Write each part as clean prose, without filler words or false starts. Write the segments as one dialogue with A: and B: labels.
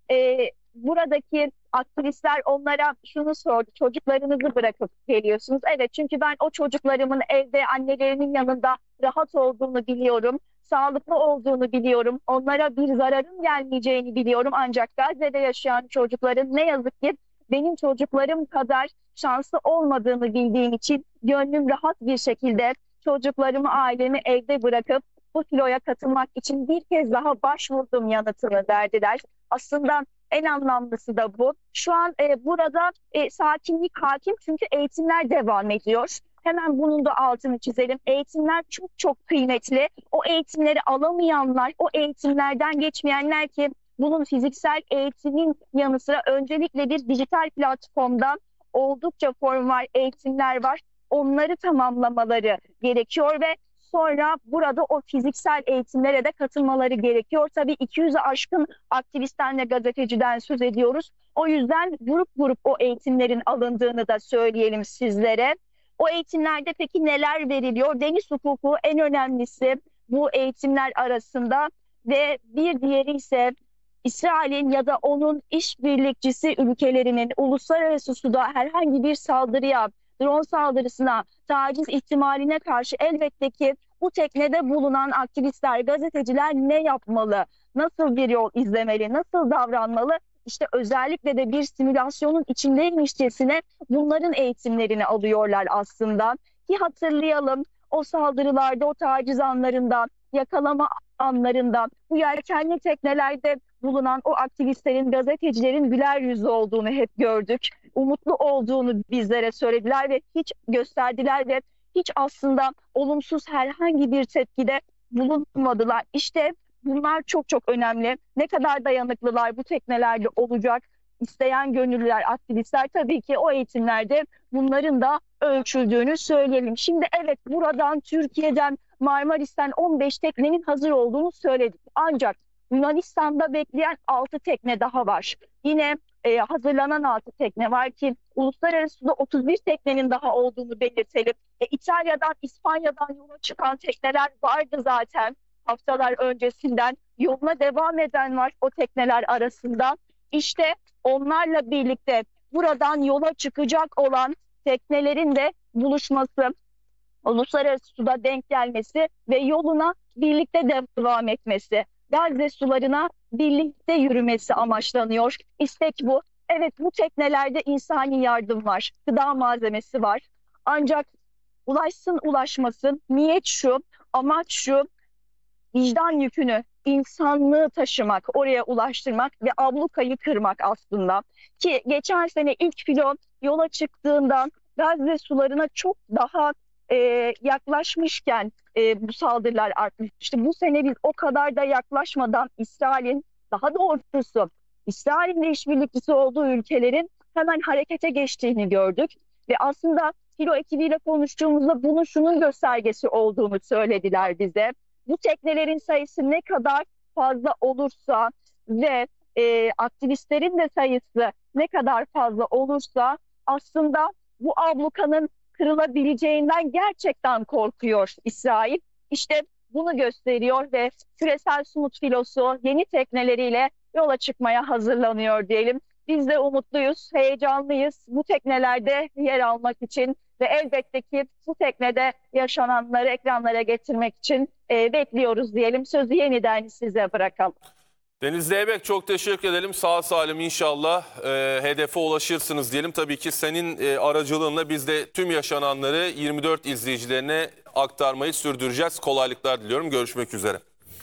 A: buradaki aktivistler onlara şunu sordu. Çocuklarınızı bırakıp geliyorsunuz. Evet, çünkü ben o çocuklarımın evde annelerinin yanında rahat olduğunu biliyorum. Sağlıklı olduğunu biliyorum. Onlara bir zararın gelmeyeceğini biliyorum. Ancak Gazze'de yaşayan çocukların ne yazık ki benim çocuklarım kadar şanslı olmadığını bildiğim için gönlüm rahat bir şekilde çocuklarımı, ailemi evde bırakıp bu filoya katılmak için bir kez daha başvurdum yanıtını verdiler. Aslında en anlamlısı da bu. Şu an burada sakinlik hakim çünkü eğitimler devam ediyor. Hemen bunun da altını çizelim. Eğitimler çok çok kıymetli. O eğitimleri alamayanlar, o eğitimlerden geçmeyenler ki bunun fiziksel eğitimin yanı sıra öncelikle bir dijital platformda oldukça formal eğitimler var. Onları tamamlamaları gerekiyor ve sonra burada o fiziksel eğitimlere de katılmaları gerekiyor. Tabii 200'ü aşkın aktivistten ve gazeteciden söz ediyoruz. O yüzden grup grup o eğitimlerin alındığını da söyleyelim sizlere. O eğitimlerde peki neler veriliyor? Deniz hukuku en önemlisi bu eğitimler arasında ve bir diğeri ise İsrail'in ya da onun işbirlikçisi ülkelerinin uluslararası suda herhangi bir saldırıya, drone saldırısına, taciz ihtimaline karşı elbette ki bu teknede bulunan aktivistler, gazeteciler ne yapmalı? Nasıl bir yol izlemeli? Nasıl davranmalı? İşte özellikle de bir simülasyonun içindeymişçesine bunların eğitimlerini alıyorlar aslında. Ki hatırlayalım, o saldırılarda, o taciz anlarında, yakalama anlarında, bu yelkenli teknelerde bulunan o aktivistlerin, gazetecilerin güler yüzlü olduğunu hep gördük. Umutlu olduğunu bizlere söylediler ve hiç gösterdiler ve hiç aslında olumsuz herhangi bir tepkide bulunmadılar. İşte bunlar çok çok önemli. Ne kadar dayanıklılar bu teknelerde olacak? İsteyen gönüllüler, aktivistler tabii ki o eğitimlerde bunların da ölçüldüğünü söyleyelim. Şimdi evet, buradan Türkiye'den, Marmaris'ten 15 teknenin hazır olduğunu söyledik. Ancak Yunanistan'da bekleyen 6 tekne daha var. Yine hazırlanan 6 tekne var ki uluslararası suda 31 teknenin daha olduğunu belirtelim. İtalya'dan, İspanya'dan yola çıkan tekneler vardı zaten haftalar öncesinden. Yoluna devam eden var o tekneler arasında. İşte onlarla birlikte buradan yola çıkacak olan teknelerin de buluşması, uluslararası suda denk gelmesi ve yoluna birlikte devam etmesi, Gazze sularına birlikte yürümesi amaçlanıyor. İstek bu. Evet, bu teknelerde insani yardım var, gıda malzemesi var. Ancak ulaşsın ulaşmasın, niyet şu, amaç şu: vicdan yükünü, insanlığı taşımak, oraya ulaştırmak ve ablukayı kırmak aslında. Ki geçen sene ilk filo yola çıktığından Gazze sularına çok daha yaklaşmışken bu saldırılar artmıştı. Bu sene biz o kadar da yaklaşmadan İsrail'in, daha doğrusu İsrail'in işbirlikçisi olduğu ülkelerin hemen harekete geçtiğini gördük. Ve aslında filo ekibiyle konuştuğumuzda bunun şunun göstergesi olduğunu söylediler bize. Bu teknelerin sayısı ne kadar fazla olursa ve aktivistlerin de sayısı ne kadar fazla olursa aslında bu ablukanın kırılabileceğinden gerçekten korkuyor İsrail. İşte bunu gösteriyor ve küresel Sumut filosu yeni tekneleriyle yola çıkmaya hazırlanıyor diyelim. Biz de umutluyuz, heyecanlıyız bu teknelerde yer almak için ve elbette ki bu teknede yaşananları ekranlara getirmek için bekliyoruz diyelim. Sözü yeniden size bırakalım.
B: Deniz Zeybek, çok teşekkür edelim. Sağ salim inşallah hedefe ulaşırsınız diyelim. Tabii ki senin aracılığınla biz de tüm yaşananları 24 izleyicilerine aktarmayı sürdüreceğiz. Kolaylıklar diliyorum. Görüşmek üzere.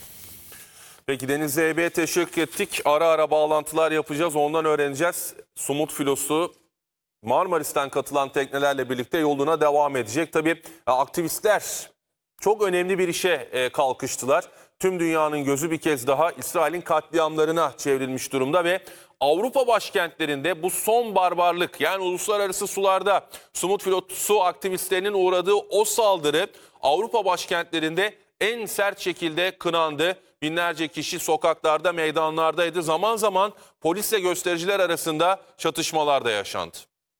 B: Peki Deniz Zeybek'e teşekkür ettik. Ara ara bağlantılar yapacağız. Ondan öğreneceğiz. Sumut filosu Marmaris'ten katılan teknelerle birlikte yoluna devam edecek. Tabii aktivistler çok önemli bir işe kalkıştılar. Tüm dünyanın gözü bir kez daha İsrail'in katliamlarına çevrilmiş durumda ve Avrupa başkentlerinde bu son barbarlık, yani uluslararası sularda Sumut filosu aktivistlerinin uğradığı o saldırı Avrupa başkentlerinde en sert şekilde kınandı. Binlerce kişi sokaklarda, meydanlardaydı. Zaman zaman polisle göstericiler arasında çatışmalar da yaşandı.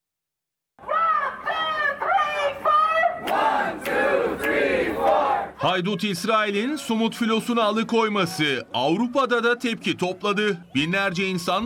C: Haydut İsrail'in Sumut filosunu alıkoyması Avrupa'da da tepki topladı. Binlerce insan